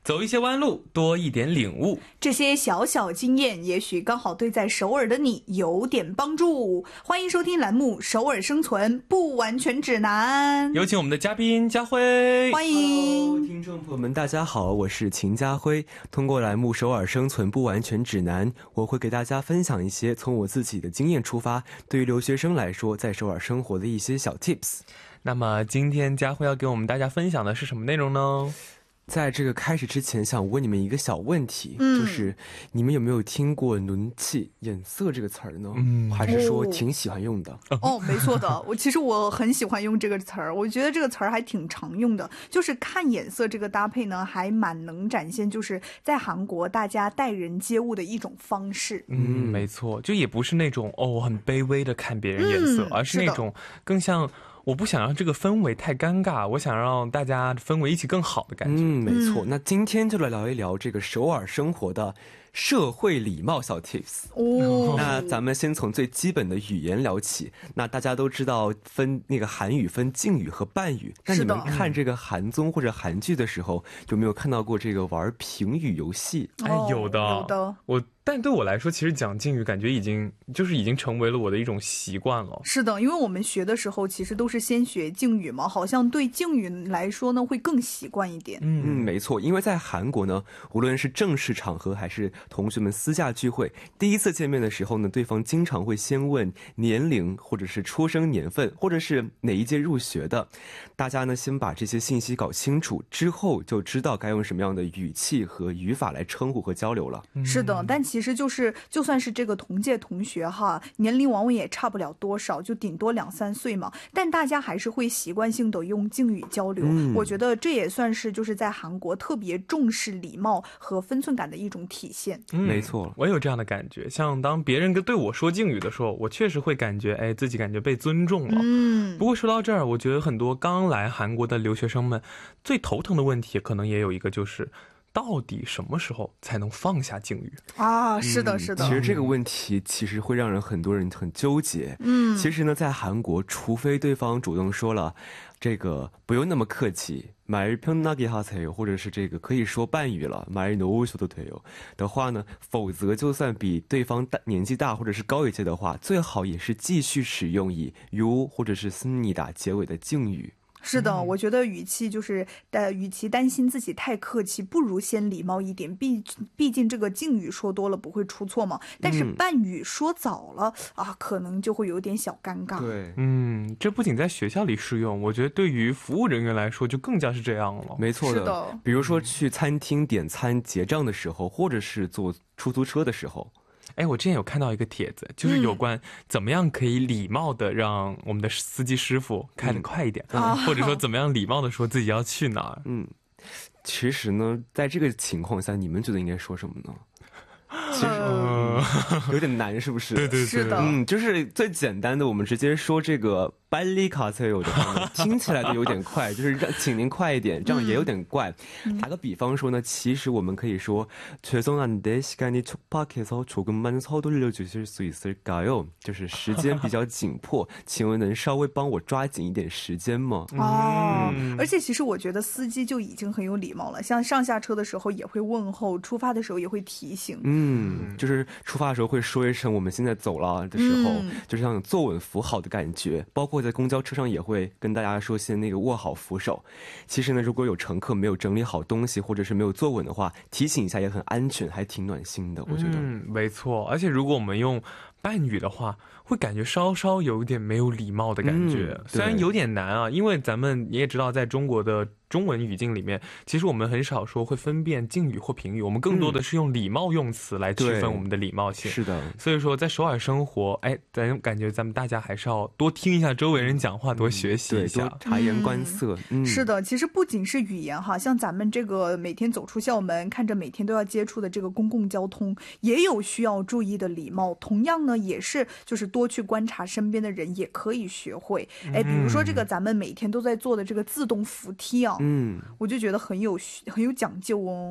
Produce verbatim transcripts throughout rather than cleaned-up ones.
走一些弯路，多一点领悟， 这些小小经验也许刚好对在首尔的你有点帮助。欢迎收听栏目《首尔生存不完全指南》， 有请我们的嘉宾家辉。 欢迎 Hello, 听众朋友们大家好，我是秦家辉。通过栏目《首尔生存不完全指南》，我会给大家分享一些从我自己的经验出发，对于留学生来说在首尔生活的一些小 tips。 那么今天家辉要给我们大家分享的是什么内容呢？ 在这个开始之前，想问你们一个小问题， 嗯、 就是你们有没有听过눈치眼色这个词儿呢？嗯，还是说挺喜欢用的？ 哦，没错的，我其实我很喜欢用这个词儿，我觉得这个词儿还挺常用的，就是看眼色这个搭配呢，还蛮能展现就是在韩国大家待人接物的一种方式。 嗯，没错，就也不是那种哦很卑微的看别人眼色， 嗯、 而是那种更像我不想让这个氛围太尴尬，我想让大家氛围一起更好的感觉。 嗯，没错。那今天就来聊一聊这个首尔生活的社会礼貌小 tips。 哦， 那咱们先从最基本的语言聊起。那大家都知道分那个韩语分敬语和伴语，那你们看这个韩综或者韩剧的时候，有没有看到过这个玩评语游戏？ 哎，有的， 有的。 我但对我来说，其实讲敬语感觉已经就是已经成为了我的一种习惯了。 是的，因为我们学的时候其实都是先学敬语嘛，好像对敬语来说呢会更习惯一点。 嗯，没错，因为在韩国呢，无论是正式场合还是同学们私下聚会，第一次见面的时候呢，对方经常会先问年龄或者是出生年份或者是哪一届入学的。大家呢先把这些信息搞清楚之后，就知道该用什么样的语气和语法来称呼和交流了。 是的，但其实就是就算是这个同届同学哈，年龄往往也差不了多少，就顶多两三岁嘛，但大家还是会习惯性的用敬语交流。嗯、我觉得这也算是就是在韩国特别重视礼貌和分寸感的一种体现。 嗯、没错， 我有这样的感觉，像当别人对我说敬语的时候，我确实会感觉哎自己感觉被尊重了。嗯，不过说到这儿，我觉得很多刚来韩国的留学生们最头疼的问题可能也有一个，就是到底什么时候才能放下敬语啊？是的，是的。 其实这个问题其实会让人很多人很纠结。嗯，其实呢，在韩国，除非对方主动说了这个不用那么客气，말 편하게 하세요，或者是这个可以说伴语了，말 놓으셔도 돼요的话呢，否则就算比对方大年纪大或者是高一些的话，最好也是继续使用以요或者是습니다结尾的敬语。 是的，我觉得语气就是呃，与其担心自己太客气，不如先礼貌一点。毕毕竟这个敬语说多了不会出错嘛，但是伴语说早了、嗯、啊，可能就会有点小尴尬。 对， 嗯，这不仅在学校里适用，我觉得对于服务人员来说就更加是这样了。 没错的， 是的， 比如说去餐厅点餐结账的时候，或者是坐出租车的时候。 哎，我之前有看到一个帖子，就是有关怎么样可以礼貌的让我们的司机师傅开得快一点、嗯、或者说怎么样礼貌的说自己要去哪儿。 嗯，其实呢，在这个情况下，你们觉得应该说什么呢？其实、嗯、有点难，是不是？ 对对对， 是的。 嗯，就是最简单的，我们直接说这个빨리 가세요的话呢，听起来就有点快，就是让请您快一点，这样也有点怪。嗯、打个比方说呢，其实我们可以说죄송한데 시간이 촉박해서 조금만 서둘러 주실 수 있을까요？就是时间比较紧迫，请问能稍微帮我抓紧一点时间吗？ 哦、嗯，而且其实我觉得司机就已经很有礼貌了，像上下车的时候也会问候，出发的时候也会提醒。 嗯，就是出发的时候会说一声我们现在走了的时候、嗯、就是像坐稳扶好的感觉，包括在公交车上也会跟大家说先那个握好扶手。其实呢，如果有乘客没有整理好东西或者是没有坐稳的话，提醒一下也很安全，还挺暖心的，我觉得。 嗯，没错。而且如果我们用伴语的话，会感觉稍稍有一点没有礼貌的感觉、嗯、虽然有点难啊，因为咱们也知道在中国的中文语境里面，其实我们很少说会分辨敬语或评语，我们更多的是用礼貌用词来区分我们的礼貌性、嗯、 是的。 所以说在首尔生活，哎，咱感觉咱们大家还是要多听一下周围人讲话、嗯、多学习一下， 多察言观色、 嗯嗯、是的。其实不仅是语言哈，像咱们这个每天走出校门，看着每天都要接触的这个公共交通，也有需要注意的礼貌。同样呢，也是就是多去观察身边的人，也可以学会。哎，比如说这个咱们每天都在做的这个自动扶梯啊，嗯，我就觉得很有很有讲究哦。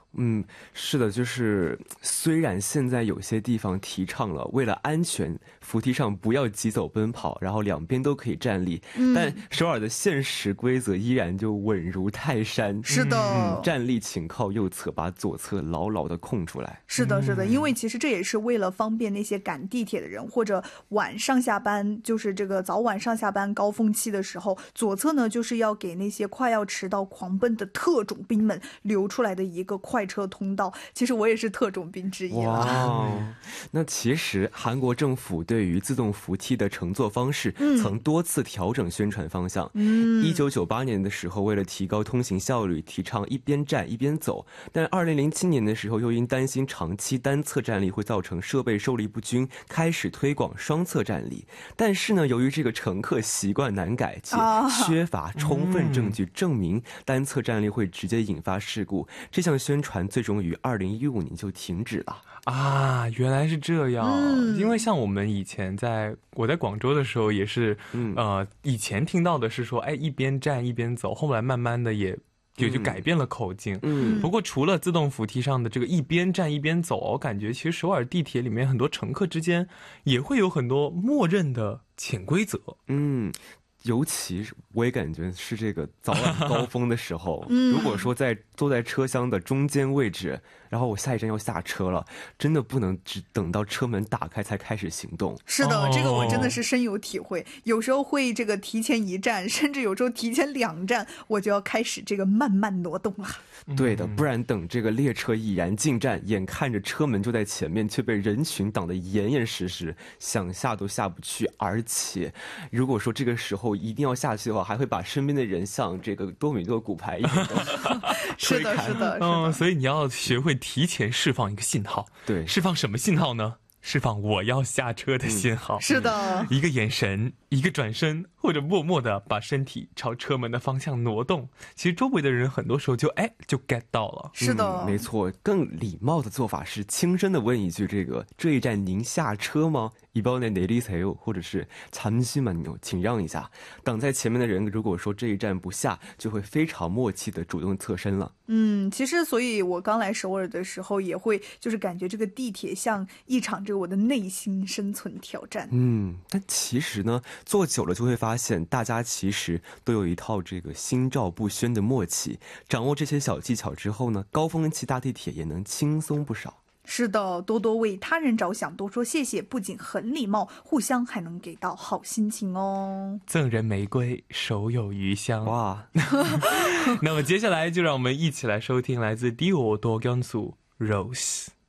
嗯，是的，就是虽然现在有些地方提倡了为了安全扶梯上不要急走奔跑，然后两边都可以站立，嗯、但首尔的现实规则依然就稳如泰山。 是的、 嗯，站立请靠右侧，把左侧牢牢的空出来。 是的是的，因为其实这也是为了方便那些赶地铁的人，或者晚上下班，就是这个早晚上下班高峰期的时候，左侧呢就是要给那些快要迟到狂奔的特种兵们留出来的一个快车通道。其实我也是特种兵之一了。 哇，那其实韩国政府对于自动扶梯的乘坐方式曾多次调整宣传方向。嗯，一九九八年的时候，为了提高通行效率，提倡一边站一边走。但二零零七年的时候，又因担心长期单侧站立会造成设备受力不均，开始推广双侧站立。但是呢，由于这个乘客习惯难改，且缺乏充分证据证明单侧站立会直接引发事故，这项宣传最终于二零一五年就停止了。 啊，原来是这样。嗯、因为像我们以前在我在广州的时候也是，嗯、呃，以前听到的是说，哎，一边站一边走，后来慢慢的也也就改变了口径。嗯，不过除了自动扶梯上的这个一边站一边走，我感觉其实首尔地铁里面很多乘客之间也会有很多默认的潜规则。 嗯。尤其是我也感觉是这个早晚高峰的时候，嗯、如果说在坐在车厢的中间位置，然后我下一站要下车了，真的不能只等到车门打开才开始行动。 是的，这个我真的是深有体会。有时候会这个提前一站，甚至有时候提前两站，我就要开始这个慢慢挪动了。 对的，不然等这个列车已然进站，眼看着车门就在前面，却被人群挡得严严实实，想下都下不去。而且，如果说这个时候一定要下去的话，还会把身边的人像这个多米诺骨牌一样的是的，是的， 嗯，所以你要学会提前释放一个信号。 对， 释放什么信号呢？释放我要下车的信号。 嗯、是的， 一个眼神，一个转身，或者默默的把身体朝车门的方向挪动。其实周围的人很多时候就哎就 get 到了。 是的、 嗯，没错。更礼貌的做法是轻声的问一句：“这个这一站您下车吗？”이번에 내리세요，或者是잠시만요，请让一下。挡在前面的人如果说这一站不下，就会非常默契的主动侧身了。 嗯，其实所以我刚来首尔的时候也会就是感觉这个地铁像一场这个我的内心生存挑战。 嗯，但其实呢，坐久了就会发现大家其实都有一套这个心照不宣的默契，掌握这些小技巧之后呢，高峰期搭地铁也能轻松不少。 是的，多多为他人着想，多说谢谢，不仅很礼貌，互相还能给到好心情哦。 赠人玫瑰，手有余香。哇！那么接下来就让我们一起来收听来自第五多根素 Rose。